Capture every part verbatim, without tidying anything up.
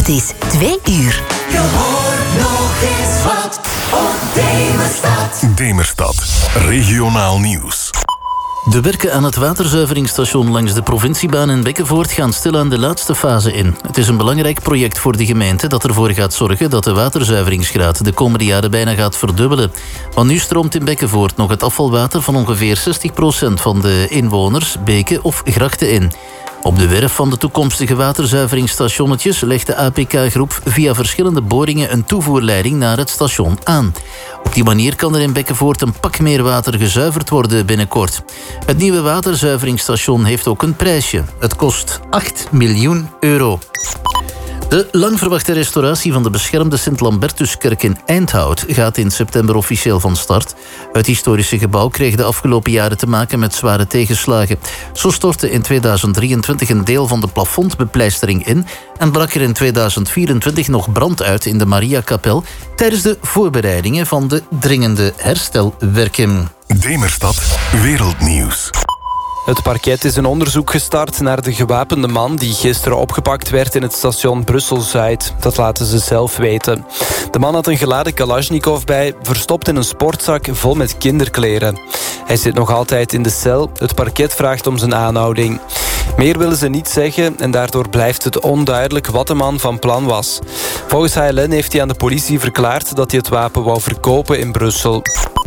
Het is twee uur. Je hoort nog eens wat op Demerstad. Demerstad, regionaal nieuws. De werken aan het waterzuiveringsstation langs de provinciebaan in Bekkenvoort gaan stilaan de laatste fase in. Het is een belangrijk project voor de gemeente dat ervoor gaat zorgen dat de waterzuiveringsgraad de komende jaren bijna gaat verdubbelen. Want nu stroomt in Bekkenvoort nog het afvalwater van ongeveer zestig procent van de inwoners, beken of grachten in. Op de werf van de toekomstige waterzuiveringsstationnetjes legt de A P K-groep via verschillende boringen een toevoerleiding naar het station aan. Op die manier kan er in Bekkenvoort een pak meer water gezuiverd worden binnenkort. Het nieuwe waterzuiveringsstation heeft ook een prijsje. Het kost acht miljoen euro. De lang verwachte restauratie van de beschermde Sint-Lambertuskerk in Eindhoud gaat in september officieel van start. Het historische gebouw kreeg de afgelopen jaren te maken met zware tegenslagen. Zo stortte in tweeduizend drieëntwintig een deel van de plafondbepleistering in en brak er in tweeduizend vierentwintig nog brand uit in de Mariakapel tijdens de voorbereidingen van de dringende herstelwerken. Demerstad, wereldnieuws. Het parket is een onderzoek gestart naar de gewapende man die gisteren opgepakt werd in het station Brussel-Zuid. Dat laten ze zelf weten. De man had een geladen Kalashnikov bij, verstopt in een sportzak vol met kinderkleren. Hij zit nog altijd in de cel. Het parket vraagt om zijn aanhouding. Meer willen ze niet zeggen en daardoor blijft het onduidelijk wat de man van plan was. Volgens H L N heeft hij aan de politie verklaard dat hij het wapen wou verkopen in Brussel.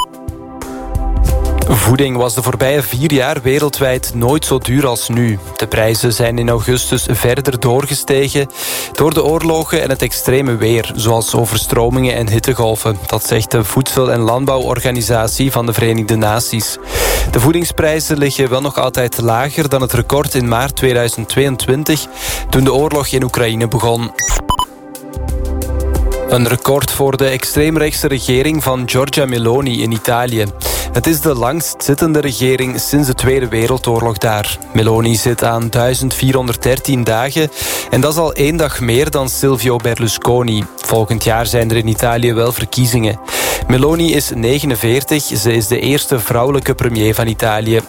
Voeding was de voorbije vier jaar wereldwijd nooit zo duur als nu. De prijzen zijn in augustus verder doorgestegen door de oorlogen en het extreme weer, zoals overstromingen en hittegolven. Dat zegt de Voedsel- en Landbouworganisatie van de Verenigde Naties. De voedingsprijzen liggen wel nog altijd lager dan het record in maart tweeduizend tweeëntwintig, toen de oorlog in Oekraïne begon. Een record voor de extreemrechtse regering van Giorgia Meloni in Italië. Het is de langstzittende regering sinds de Tweede Wereldoorlog daar. Meloni zit aan duizend vierhonderddertien dagen en dat is al één dag meer dan Silvio Berlusconi. Volgend jaar zijn er in Italië wel verkiezingen. Meloni is negenenveertig, ze is de eerste vrouwelijke premier van Italië.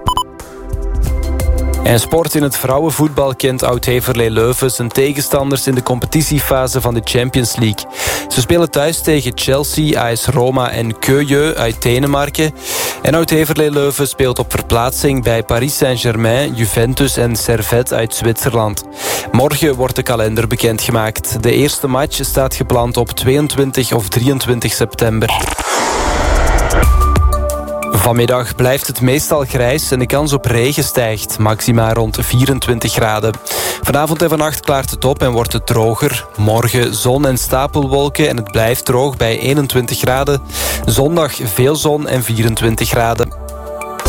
En sport in het vrouwenvoetbal kent Oud-Heverlee Leuven zijn tegenstanders in de competitiefase van de Champions League. Ze spelen thuis tegen Chelsea, A S Roma en Køge uit Denemarken. En Oud-Heverlee Leuven speelt op verplaatsing bij Paris Saint-Germain, Juventus en Servette uit Zwitserland. Morgen wordt de kalender bekendgemaakt. De eerste match staat gepland op tweeëntwintig of drieëntwintig september. Vanmiddag blijft het meestal grijs en de kans op regen stijgt. Maxima rond vierentwintig graden. Vanavond en vannacht klaart het op en wordt het droger. Morgen zon en stapelwolken en het blijft droog bij eenentwintig graden. Zondag veel zon en vierentwintig graden.